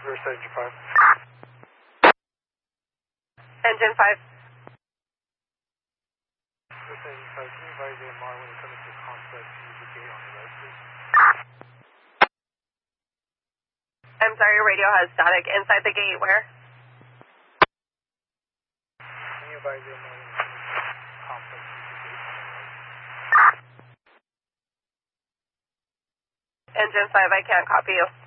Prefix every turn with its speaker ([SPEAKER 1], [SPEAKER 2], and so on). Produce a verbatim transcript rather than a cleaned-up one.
[SPEAKER 1] Reverse engine five.
[SPEAKER 2] Engine five.
[SPEAKER 1] Reverse engine five, can you advise A M R when you come into the complex, use the gate on the right, please?
[SPEAKER 2] I'm sorry, your radio has static. Inside the gate, where?
[SPEAKER 1] Can you advise A M R when you come into the complex, use the gate on the right?
[SPEAKER 2] Engine five, I can't copy you.